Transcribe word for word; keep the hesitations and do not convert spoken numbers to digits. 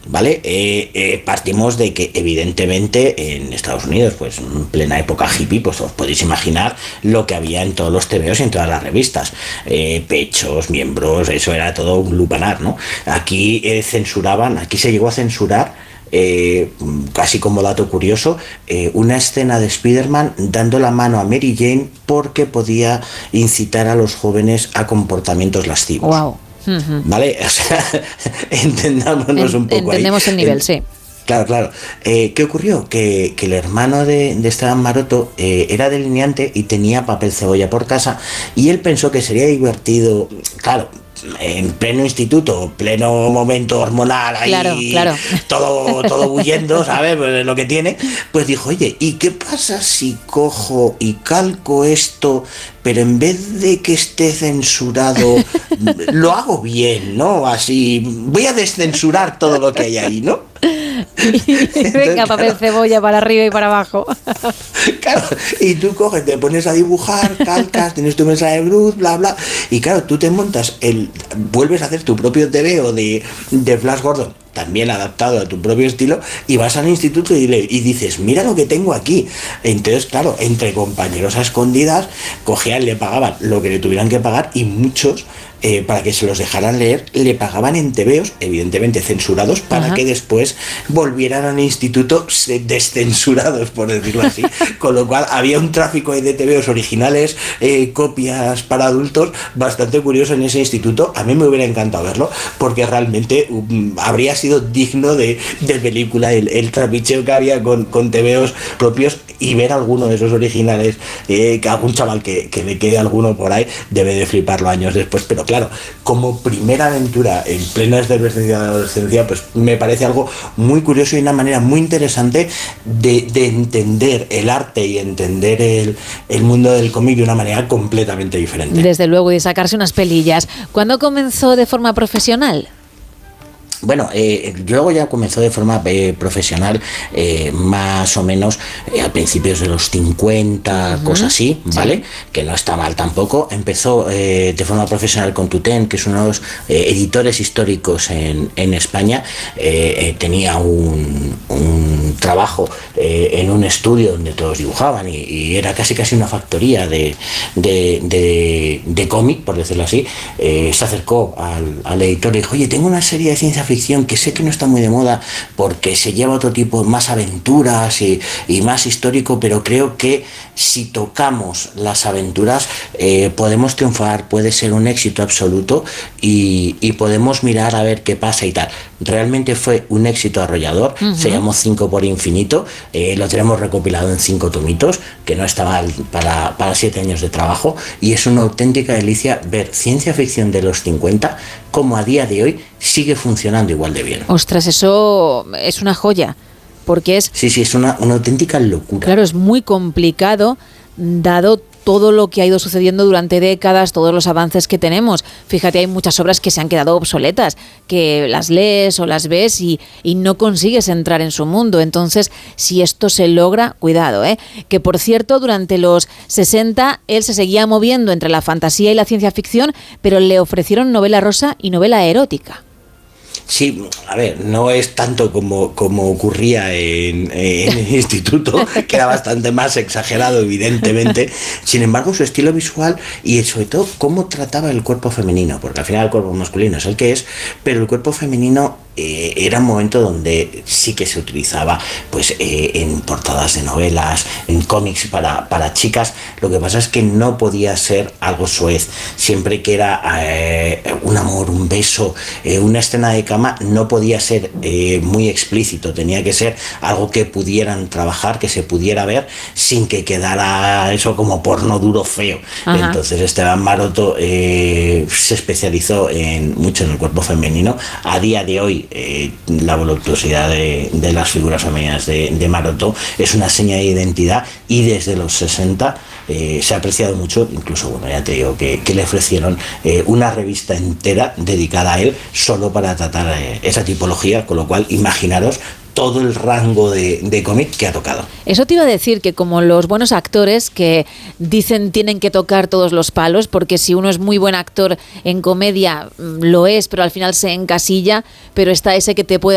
¿vale? Eh, eh, partimos de que evidentemente en Estados Unidos, pues en plena época hippie, pues os podéis imaginar lo que había en todos los tebeos y en todas las revistas, eh, pechos, miembros, eso era todo un lupanar, ¿no? Aquí eh, censuraban, aquí se llegó a censurar, Eh, casi como dato curioso, eh, una escena de Spider-Man dando la mano a Mary Jane porque podía incitar a los jóvenes a comportamientos lascivos. Wow. Uh-huh. ¿Vale? O sea, entendámonos en, un poco entendemos ahí. el nivel, en, sí. Claro, claro. Eh, ¿Qué ocurrió? Que, que el hermano de, de Esteban Maroto eh, era delineante y tenía papel cebolla por casa, y él pensó que sería divertido, claro, en pleno instituto, pleno momento hormonal, ahí claro, claro. todo todo bulliendo, ¿sabes? Pues lo que tiene, pues dijo, oye, ¿y qué pasa si cojo y calco esto, pero en vez de que esté censurado, lo hago bien, ¿no? Así, voy a descensurar todo lo que hay ahí, ¿no? Y venga, papel claro, cebolla para arriba y para abajo. Claro, y tú coges, te pones a dibujar, calcas, tienes tu mensaje de Bruce, bla, bla, y claro, tú te montas, el, vuelves a hacer tu propio tebeo de, de Flash Gordon, también adaptado a tu propio estilo, y vas al instituto y, le, y dices, mira lo que tengo aquí. Entonces, claro, entre compañeros a escondidas, cogían, le pagaban lo que le tuvieran que pagar, y muchos, eh, para que se los dejaran leer, le pagaban en tebeos, evidentemente censurados, para Ajá. que después volvieran al instituto descensurados, por decirlo así. Con lo cual había un tráfico de tebeos originales, eh, copias para adultos, bastante curioso en ese instituto. A mí me hubiera encantado verlo, porque realmente um, habría sido digno de, de película el, el trapicheo que había con, con tebeos propios, y ver alguno de esos originales, eh, que algún chaval que, que le quede alguno por ahí debe de fliparlo años después. Pero claro, como primera aventura en plena efervescencia de la adolescencia, pues me parece algo muy curioso y una manera muy interesante de, de entender el arte y entender el, el mundo del cómic de una manera completamente diferente. Desde luego, y de sacarse unas pelillas. ¿Cuándo comenzó de forma profesional? Bueno, eh, luego ya comenzó de forma eh, profesional, eh, más o menos eh, a principios de los cincuenta, uh-huh. cosas así, ¿vale? Sí. Que no está mal tampoco. Empezó eh, de forma profesional con Tutén, que es uno de los eh, editores históricos en, en España. Eh, eh, tenía un, un trabajo eh, en un estudio donde todos dibujaban, y, y era casi casi una factoría de, de, de, de cómic, por decirlo así. Eh, se acercó al, al editor y dijo, oye, tengo una serie de ciencia ficción que sé que no está muy de moda porque se lleva otro tipo, más aventuras y, y más histórico, pero creo que si tocamos las aventuras eh, podemos triunfar, puede ser un éxito absoluto, y, y podemos mirar a ver qué pasa y tal. Realmente fue un éxito arrollador. Uh-huh. Se llamó Cinco por Infinito, eh, lo tenemos recopilado en cinco tomitos, que no está mal para, para siete años de trabajo, y es una auténtica delicia ver ciencia ficción de los cincuenta como a día de hoy sigue funcionando igual de bien. Ostras, eso es una joya, porque es... Sí, sí, es una, una auténtica locura. Claro, es muy complicado, dado todo lo que ha ido sucediendo durante décadas, todos los avances que tenemos. Fíjate, hay muchas obras que se han quedado obsoletas, que las lees o las ves y, y no consigues entrar en su mundo. Entonces, si esto se logra, cuidado, ¿eh? Que por cierto, durante los sesenta, él se seguía moviendo entre la fantasía y la ciencia ficción, pero le ofrecieron novela rosa y novela erótica. Sí, a ver, no es tanto como, como ocurría en, en el instituto, que era bastante más exagerado, evidentemente. Sin embargo, su estilo visual y sobre todo cómo trataba el cuerpo femenino, porque al final el cuerpo masculino es el que es, pero el cuerpo femenino eh, era un momento donde sí que se utilizaba, pues eh, en portadas de novelas, en cómics para, para chicas. Lo que pasa es que no podía ser algo soez. Siempre que era eh, un amor, un beso, eh, una escena de cama, no podía ser eh, muy explícito, tenía que ser algo que pudieran trabajar, que se pudiera ver sin que quedara eso como porno duro feo. Ajá. Entonces Esteban Maroto eh, se especializó en, mucho en el cuerpo femenino. A día de hoy eh, la voluptuosidad de, de las figuras femeninas de, de Maroto es una seña de identidad, y desde los sesenta Eh, se ha apreciado mucho. Incluso, bueno, ya te digo que, que le ofrecieron eh, una revista entera dedicada a él solo para tratar eh, esa tipología, con lo cual imaginaros todo el rango de, de cómic que ha tocado. Eso te iba a decir, que como los buenos actores que dicen tienen que tocar todos los palos, porque si uno es muy buen actor en comedia, lo es, pero al final se encasilla, pero está ese que te puede